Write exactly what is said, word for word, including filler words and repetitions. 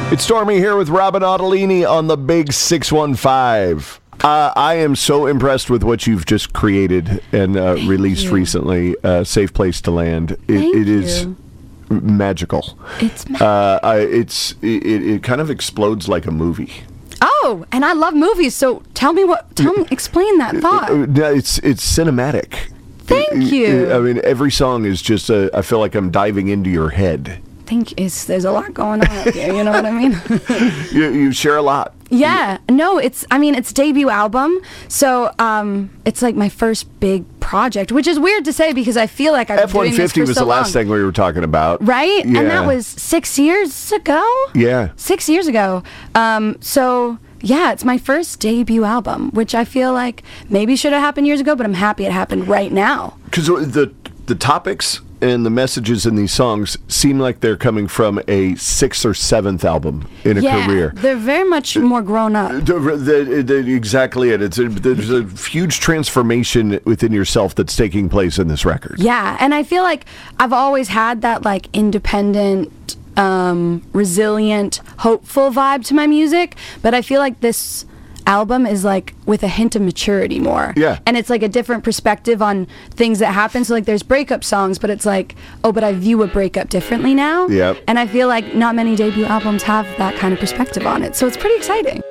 It's Stormy here with Robin Ottolini on the Big six one five. Uh, I am so impressed with what you've just created and uh, released you. recently. Uh, Safe Place to Land. It, Thank it is you. magical. It's ma- Uh, I, it's it, it kind of explodes like a movie. Oh, and I love movies, so tell me what, tell me, explain that thought. Uh, no, It's it's cinematic. Thank I- I- you. I mean, every song is just. A, I feel like I'm diving into your head. Thank you. It's, there's a lot going on up here, you know what I mean? You, you share a lot. Yeah, no, it's, I mean, it's debut album, so um, it's like my first big project, which is weird to say because I feel like I've been F one doing this fifty for was so the last long. thing we were talking about. Right? Yeah. And that was six years ago? Yeah. Six years ago. Um, so, yeah, it's my first debut album, which I feel like maybe should have happened years ago, but I'm happy it happened right now. Because the the topics and the messages in these songs seem like they're coming from a sixth or seventh album in a yeah, career. they're very much more grown up. The- the- the- exactly it. It's a, there's a huge transformation within yourself that's taking place in this record. Yeah, and I feel like I've always had that like independent, um, resilient, hopeful vibe to my music, but I feel like this album is like with a hint of maturity more. Yeah. And it's like a different perspective on things that happen. So like there's breakup songs, but it's like, oh, but I view a breakup differently now. Yep. And I feel like not many debut albums have that kind of perspective on it. So it's pretty exciting.